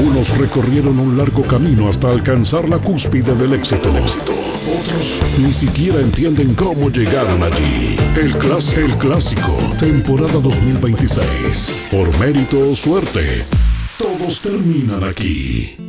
Unos recorrieron un largo camino hasta alcanzar la cúspide del éxito. Otros ni siquiera entienden cómo llegaron allí. El Clásico, temporada 2026. Por mérito o suerte, todos terminan aquí.